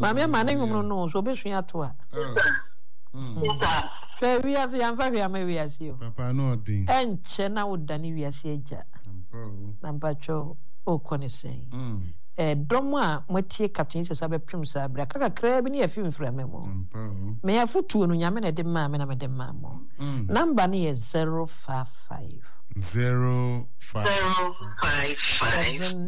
Mama ma na nwom no so obesua to a. Fe wiase yamfa hwe ama wiase o. Papa no odin. Enche na wodane wiase agya. Na mpacho okone sen. Dom a motie Captain Jesus abeprim sa bra kakakra bi ne yafim frame mo. Me yafutuo no nyame na de ma me na me de ma mo. Number ne is 055 788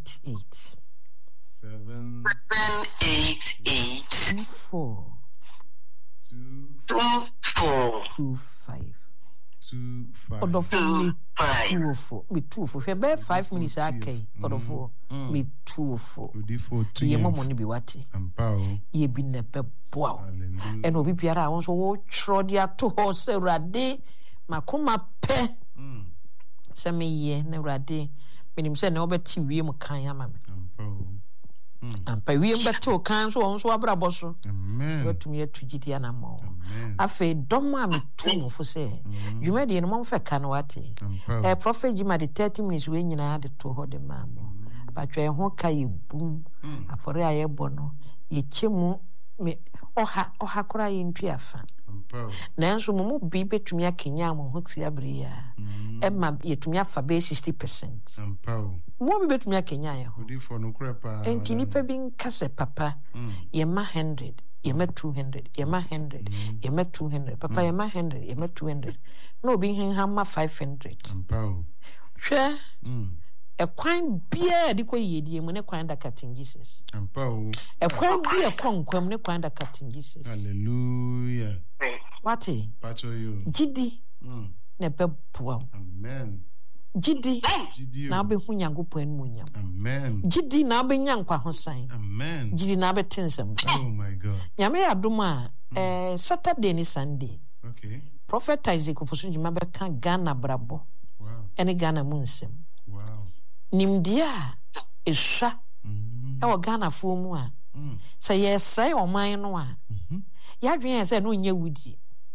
2425 Odofo me 2 for be 5 minutes okay odofo me 2 ye momo ni bi wate ye bi ne beboa e no bi biara won so wo tro dia to ho se urade makoma pe se me ye na urade menim se na obeti wie mu kan ama me ampa wie mbeto kan so won so abrabo so amen wetumi atugidi ana mo afi dom a metu fo se dwuma de no mo fa kan wate prophet jima de 30 minutes we nyina de to ho de mamo batwe ho kai bum afore ayebo no ye chemu me oha kora ye ntuafa nanso mo bi betumi akenya mo ho tia bria emma yetumi afa be 60% mo bi betumi akenya ye ho odi for no krepa entini pe bin kase papa ye ma 100 ye ma 200 ye ma 100 ye ma 200 papa ye ma 100 ye ma 200 no bi hen ha ma 500 hwe ekwan bia de koyedie mu ne kwan da Captain Jesus ekwan bia konkwam ne kwan da Captain Jesus hallelujah wati pacho you gidi ne beboa amen gidi na be hu Nyankopon mu nyam amen gidi na be nyankwa hosan amen gidi na be tensem oh my god nyame adoma Saturday ni Sunday okay Prophet Isaac Ofosunjima be kan Ghana brabo ene Ghana mu nsem nimdia esha e Ghana fo mu a se yesai oman no a ya dwen se no nya wudi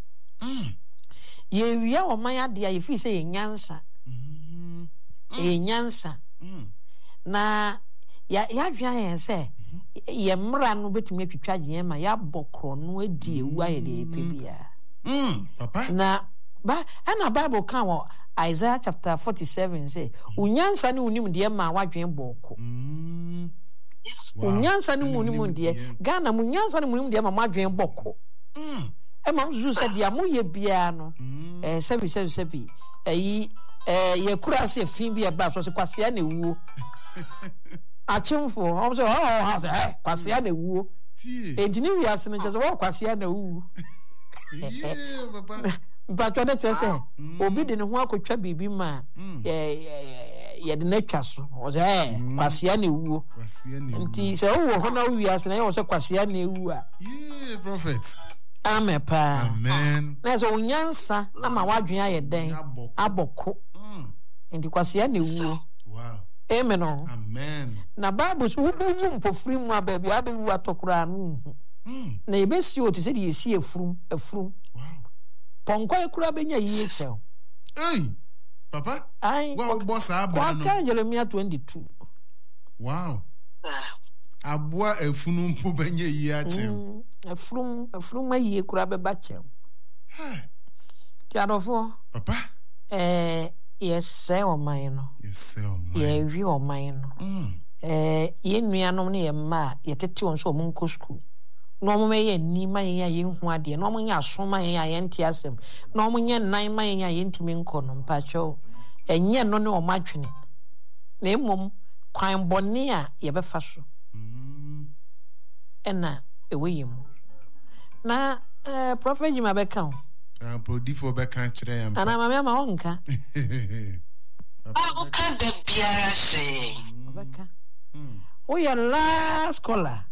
ye wia oman ade a ye fi se ye nyansa na ya dwen se ye mra no betumi atwitwa je ma ya bokro no adi ewu aye de pebia papa na ba ana Bible kan wo Isaiah chapter 47 say unyansa ni unim de ma wadwen boko unyansa ni unim de Ghana munyansa ni unim de ma wadwen boko e ma mzu se de amoye bia no sebi yi ye kura se fin bia ba so se kwase na ewuo achimfo o so ha se kwase na ewuo edini wi ase no je so kwase na ewuo yeah papa but what they say obi de ne ho akotwa bibi ma ye de na twa so o say kwasea na ewuo nti se wo ho na wi ase na ye wo se kwasea na ewu a yeah prophet amen pa amen na so onyansa na ma wadwen aye den aboko nti kwasea na ewuo wow amen amen na Bible so wo bewu mpofiri mu ababi abewu atokura no na ebesi o te se de yesi efrum wow ponko ekura benya yiye chew papa wa boss abua no kwa Jeremiah 22 wow abua efunu mpo benya yiye achew efrum ayiye kura beba chew tiadofo papa yes o man ye wi o man no ye nuanom ne ye ma ye tete won so mo nko school no mo me ye ni ma ye ye hu ade no mo nya so ma ye ye nti asem no mo nya nan ma ye ye ntimi nko no mpacho enye no ne o madwene na emom kwan bone a ye befa so ena ewe yim na prophet Jima beka prodifo beka kire yam ana mama ma onka ka de biara se beka o ye last caller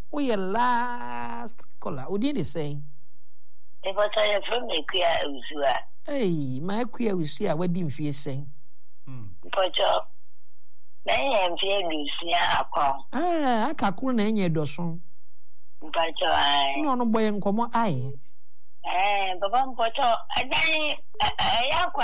odi dey say e bota ye from Equia Usua my Equia Usua wadi mfie sen pocho na ye mfie Lucia akon akakuru na enye doso pocho ai no boye nkomo ai baba pocho adan ya